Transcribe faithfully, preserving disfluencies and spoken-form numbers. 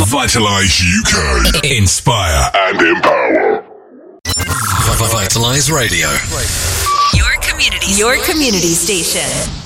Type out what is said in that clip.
Vitalize U K. Inspire and empower. Vitalize Radio. Your community, your community station.